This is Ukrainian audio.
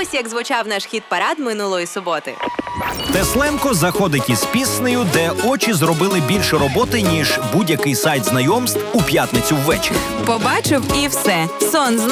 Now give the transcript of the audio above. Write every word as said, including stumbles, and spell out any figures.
Ось як звучав наш хіт-парад минулої суботи. Тесленко заходить із піснею, де очі зробили більше роботи, ніж будь-який сайт знайомств у п'ятницю ввечері. Побачив і все. Сон